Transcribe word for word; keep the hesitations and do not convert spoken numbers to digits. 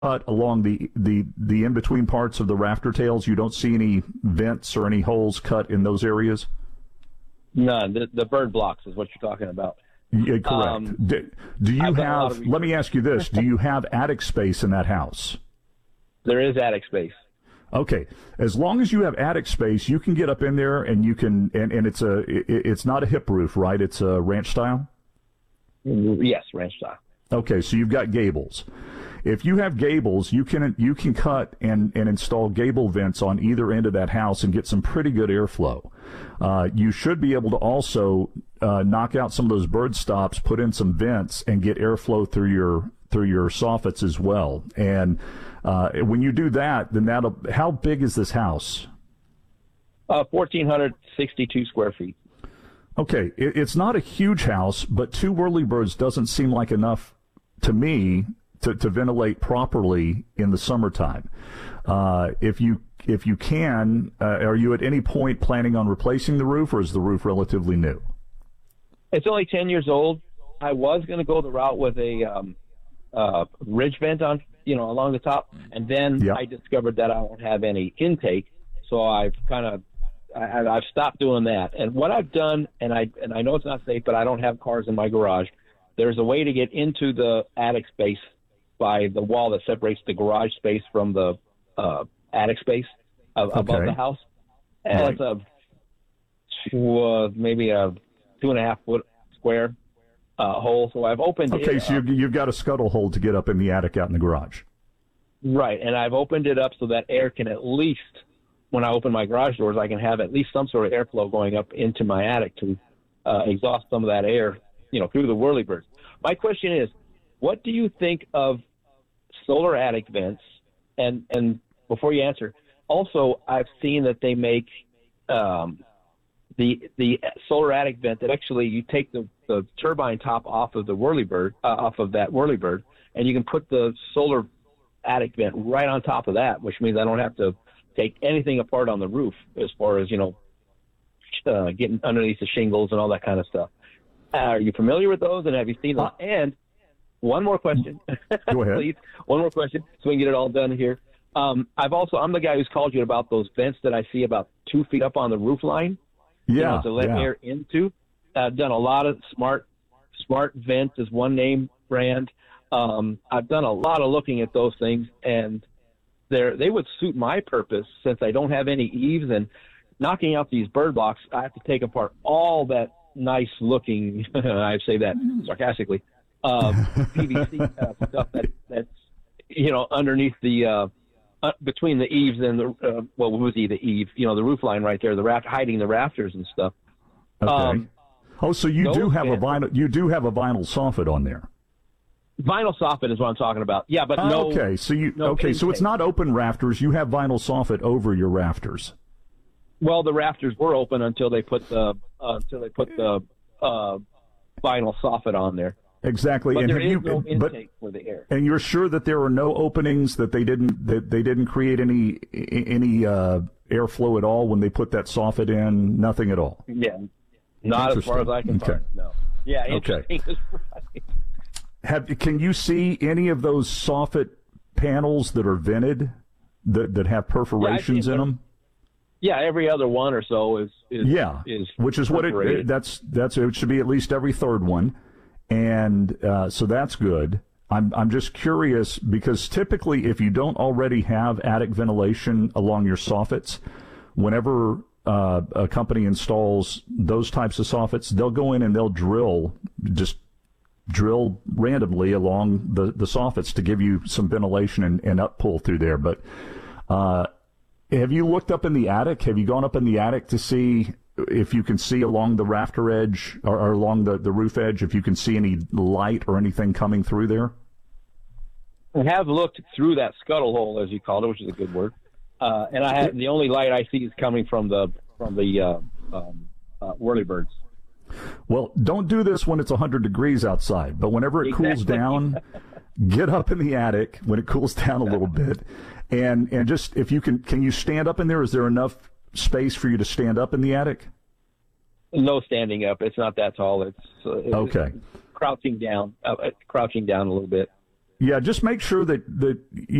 cut along the, the, the in-between parts of the rafter tails? You don't see any vents or any holes cut in those areas? None. The, the bird blocks is what you're talking about. Yeah, correct. Um, do, do you have, let me ask you this, do you have attic space in that house? There is attic space. Okay. As long as you have attic space, you can get up in there and you can, and, and it's a, it, it's not a hip roof, right? It's a ranch style? Yes, ranch style. Okay, so you've got gables. If you have gables, you can you can cut and, and install gable vents on either end of that house and get some pretty good airflow. Uh, you should be able to also uh, knock out some of those bird stops, put in some vents, and get airflow through your through your soffits as well. And uh, when you do that, then that'll. How big is this house? Uh, one thousand four hundred sixty-two square feet. Okay, it, it's not a huge house, but two whirlybirds doesn't seem like enough to me to, to ventilate properly in the summertime. Uh, if you if you can, uh, are you at any point planning on replacing the roof, or is the roof relatively new? It's only ten years old. I was going to go the route with a um, uh, ridge vent on, you know, along the top, and then yep. I discovered that I don't have any intake, so I've kind of I, I've stopped doing that. And what I've done, and I and I know it's not safe, but I don't have cars in my garage. There's a way to get into the attic space by the wall that separates the garage space from the uh, attic space of, okay. above the house. And right. it's a uh, maybe a two and a half foot square uh, hole. So I've opened okay, it. Okay, so you've, you've got a scuttle hole to get up in the attic out in the garage. Right, and I've opened it up so that air can at least, when I open my garage doors, I can have at least some sort of airflow going up into my attic to uh, exhaust some of that air, you know, through the whirlybirds. My question is, what do you think of solar attic vents? And and before you answer, also I've seen that they make um, the the solar attic vent that actually you take the, the turbine top off of the whirlybird, uh, off of that whirlybird, and you can put the solar attic vent right on top of that, which means I don't have to take anything apart on the roof as far as, you know, uh, getting underneath the shingles and all that kind of stuff. Uh, are you familiar with those, and have you seen them? Uh, and one more question. Go ahead. Please. One more question so we can get it all done here. Um, I've also, I'm the guy who's called you about those vents that I see about two feet up on the roof line. Yeah. You know, to let yeah. air into. I've done a lot of smart, smart vents is one name brand. Um, I've done a lot of looking at those things, and they're, they would suit my purpose since I don't have any eaves, and knocking out these bird blocks, I have to take apart all that nice looking, I say that sarcastically, uh, P V C uh, stuff that, that's, you know, underneath the, uh, uh, between the eaves and the, uh, well, what was he, the eave, you know, the roof line right there, the raft, hiding the rafters and stuff. Okay. Um, oh, so you no do have fan. a vinyl, you do have a vinyl soffit on there. Vinyl soffit is what I'm talking about. Yeah, but no. Okay, so you no okay, so it's not open rafters. You have vinyl soffit over your rafters. Well, the rafters were open until they put the uh, until they put the uh, vinyl soffit on there. Exactly, but and there have is you, no intake but, for the air. And you're sure that there are no openings, that they didn't that they didn't create any any uh, airflow at all when they put that soffit in? Nothing at all. Yeah, not as far as I can okay. find. No. Yeah, interesting. Okay. Have can you see any of those soffit panels that are vented that that have perforations yeah, in them? Yeah, every other one or so is, is yeah, is which is what it that's that's it should be at least every third one, and uh, so that's good. I'm I'm just curious because typically if you don't already have attic ventilation along your soffits, whenever uh, a company installs those types of soffits, they'll go in and they'll drill just. drill randomly along the, the soffits to give you some ventilation and, and uppull through there. But uh, have you looked up in the attic? Have you gone up in the attic to see if you can see along the rafter edge or, or along the, the roof edge, if you can see any light or anything coming through there? I have looked through that scuttle hole, as you called it, which is a good word. Uh, and I have, the only light I see is coming from the from the uh, um, uh, whirlybirds. Well, don't do this when it's one hundred degrees outside, but whenever it exactly. cools down, get up in the attic when it cools down a little bit. And and just, if you can, can you stand up in there? Is there enough space for you to stand up in the attic? No standing up. It's not that tall. It's, uh, it's okay. crouching down, uh, crouching down a little bit. Yeah, just make sure that that